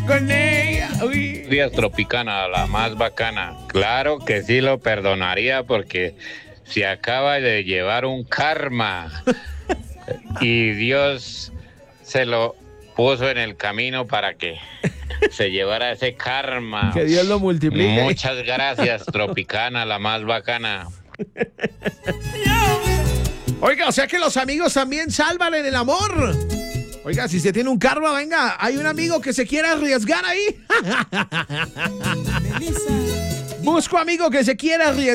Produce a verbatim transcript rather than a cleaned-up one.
con ella. Uy. Días Tropicana, la más bacana. Claro que sí lo perdonaría porque se acaba de llevar un karma y Dios se lo puso en el camino para que se llevara ese karma. Que Dios lo multiplique. Muchas gracias, Tropicana, la más bacana. Oiga, o sea que los amigos también salvan en el amor. Oiga, si se tiene un karma, venga, hay un amigo que se quiera arriesgar ahí. Busco amigo que se quiera arriesgar.